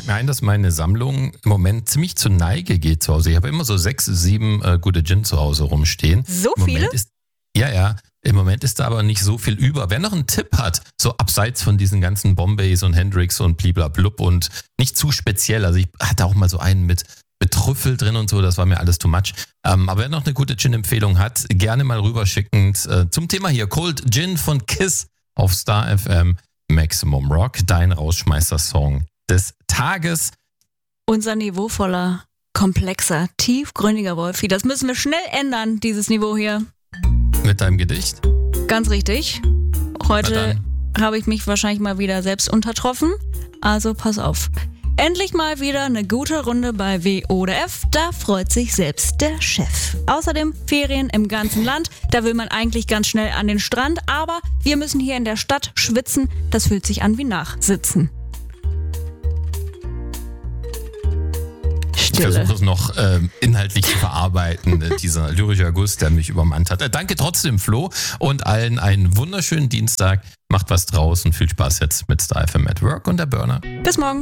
fällt mir ein, dass meine Sammlung im Moment ziemlich zur Neige geht zu Hause. Ich habe immer so 6, 7 gute Gin zu Hause rumstehen. So Im viele? Moment ja. Im Moment ist da aber nicht so viel über. Wer noch einen Tipp hat, so abseits von diesen ganzen Bombays und Hendrix und bliblablub und nicht zu speziell. Also ich hatte auch mal so einen mit Trüffel drin und so, das war mir alles too much. Aber wer noch eine gute Gin-Empfehlung hat, gerne mal rüberschickend zum Thema hier. Cold Gin von Kiss auf Star FM Maximum Rock, dein Rausschmeißer-Song des Tages. Unser niveauvoller, komplexer, tiefgründiger Wolfi. Das müssen wir schnell ändern, dieses Niveau hier. Mit deinem Gedicht? Ganz richtig. Heute habe ich mich wahrscheinlich mal wieder selbst untertroffen. Also pass auf. Endlich mal wieder eine gute Runde bei W oder F. Da freut sich selbst der Chef. Außerdem Ferien im ganzen Land. Da will man eigentlich ganz schnell an den Strand. Aber wir müssen hier in der Stadt schwitzen. Das fühlt sich an wie Nachsitzen. Ich versuche es noch inhaltlich zu verarbeiten, dieser lyrische Guss, der mich übermannt hat. Danke trotzdem, Flo, und allen einen wunderschönen Dienstag. Macht was draus und viel Spaß jetzt mit Star FM at Work und der Burner. Bis morgen.